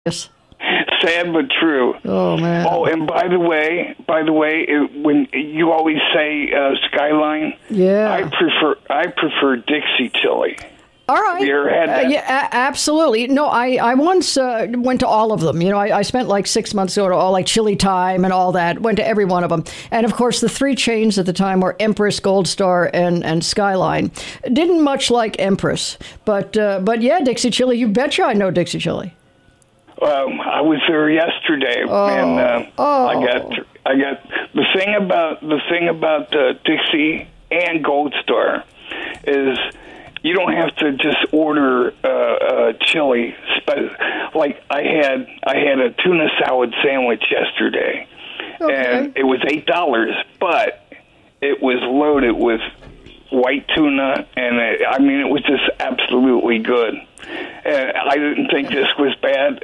Yes. Sad but true. Oh man. Oh, and by the way, when you always say Skyline, Yeah. I prefer Dixie chili. All right. Have you ever had that? Yeah, absolutely. No, I once went to all of them. You know, I spent like 6 months going to all like Chili Time and all that. Went to every one of them. And of course, the three chains at the time were Empress, Gold Star, and Skyline. Didn't much like Empress, but yeah, Dixie Chili. You betcha I know Dixie Chili. I was there yesterday, and I got the thing about Dixie and Gold Star is you don't have to just order chili. Like I had a tuna salad sandwich yesterday, and it was $8, but it was loaded with white tuna, and it was just absolutely good. And I didn't think this was bad.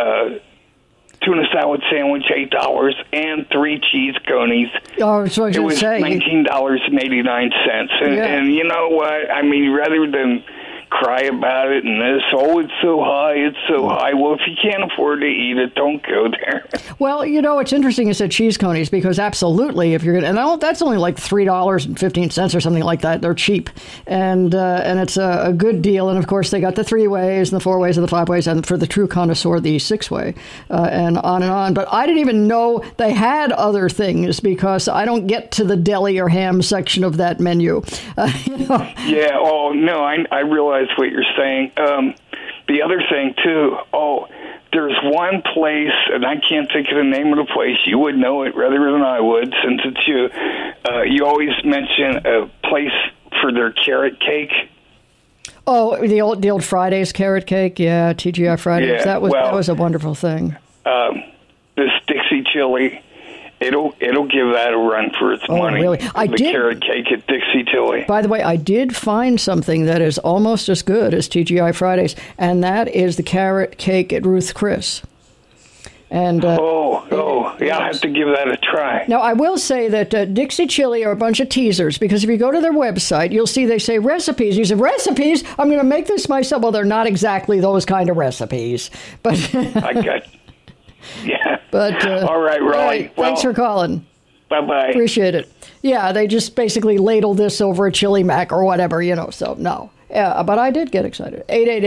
Tuna salad sandwich, $8, and 3 cheese conies. Oh, that's what I was it going was to say. $19.89. And you know what? I mean, rather than cry about it and this, it's so high. Well, if you can't afford to eat it, don't go there. Well, you know, it's interesting you said cheese conies because absolutely, if you're going to, and that's only like $3.15 or something like that. They're cheap, and it's a good deal. And of course, they got the 3 ways and the 4 ways and the 5 ways, and for the true connoisseur, the 6 way, and on and on. But I didn't even know they had other things because I don't get to the deli or ham section of that menu. You know? Yeah. Oh no, I realize what you're saying. The other thing too. There's one place, and I can't think of the name of the place. You would know it rather than I would, since it's you. You always mention a place for their carrot cake. Oh, the old Fridays carrot cake, yeah, TGI Fridays. Yeah, that was a wonderful thing. This Dixie chili. It'll give that a run for its money. Really? Carrot cake at Dixie Chili. By the way, I did find something that is almost as good as TGI Fridays, and that is the carrot cake at Ruth Chris. And yeah, I have to give that a try. Now, I will say that Dixie Chili are a bunch of teasers, because if you go to their website, you'll see they say recipes. You say, recipes? I'm going to make this myself. Well, they're not exactly those kind of recipes. But I got yeah. But all right, Raleigh. Right, thanks for calling. Bye-bye. Appreciate it. Yeah, they just basically ladle this over a chili mac or whatever, you know, so no. Yeah, but I did get excited.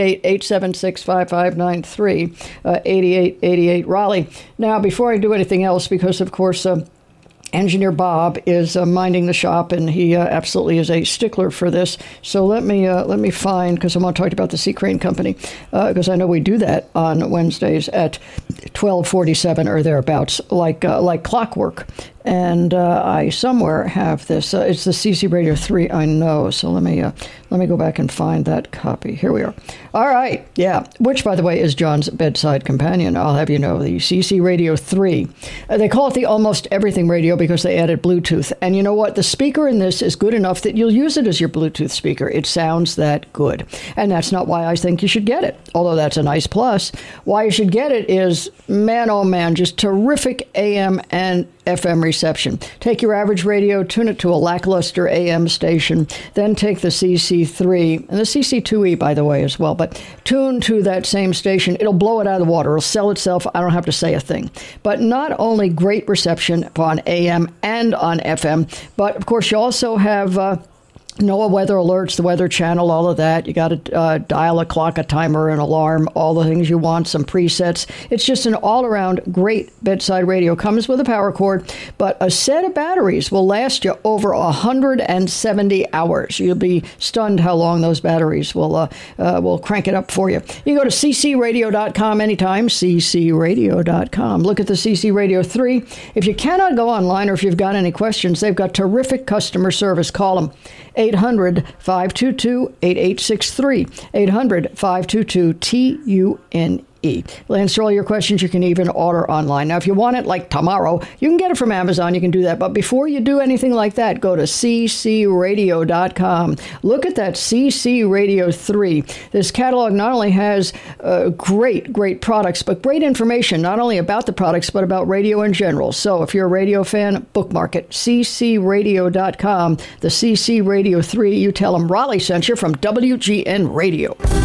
888-876-5593, 8888 Raleigh. Now, before I do anything else, because, of course, Engineer Bob is minding the shop, and he absolutely is a stickler for this. So let me find, because I want to talk about the Sea Crane Company, because I know we do that on Wednesdays at 12:47 or thereabouts, like clockwork. And I somewhere have this. It's the CC Radio 3, I know. So let me go back and find that copy. Here we are. All right, yeah. Which, by the way, is John's bedside companion. I'll have you know, the CC Radio 3. They call it the Almost Everything Radio because they added Bluetooth. And you know what? The speaker in this is good enough that you'll use it as your Bluetooth speaker. It sounds that good. And that's not why I think you should get it, although that's a nice plus. Why you should get it is, man, oh man, just terrific AM and FM reception. Take your average radio, tune it to a lackluster AM station, then take the CC3 and the CC2E, by the way, as well. But tune to that same station. It'll blow it out of the water. It'll sell itself. I don't have to say a thing. But not only great reception on AM and on FM, but of course you also have NOAA weather alerts, the Weather Channel, all of that. You got to dial a clock, a timer, an alarm, all the things you want, some presets. It's just an all-around great bedside radio. Comes with a power cord, but a set of batteries will last you over 170 hours. You'll be stunned how long those batteries will crank it up for you. You go to ccradio.com anytime, ccradio.com. Look at the CC Radio 3. If you cannot go online or if you've got any questions, they've got terrific customer service. Call them. 800-522-8863. 800-522-TUNE. We'll answer all your questions. You can even order online. Now, if you want it like tomorrow, you can get it from Amazon. You can do that. But before you do anything like that, go to ccradio.com. Look at that CC Radio 3. This catalog not only has great products, but great information, not only about the products, but about radio in general. So if you're a radio fan, bookmark it. ccradio.com. The CC Radio 3. You tell them Raleigh sent you from WGN Radio.